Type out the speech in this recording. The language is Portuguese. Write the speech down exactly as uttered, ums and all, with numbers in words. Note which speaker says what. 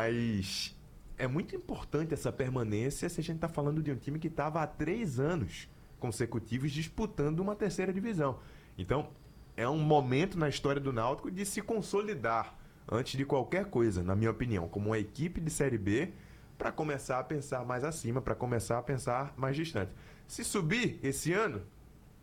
Speaker 1: Mas é muito importante essa permanência se a gente está falando de um time que estava há três anos consecutivos disputando uma terceira divisão. Então, é um momento na história do Náutico de se consolidar antes de qualquer coisa, na minha opinião, como uma equipe de Série B, para começar a pensar mais acima, para começar a pensar mais distante. Se subir esse ano,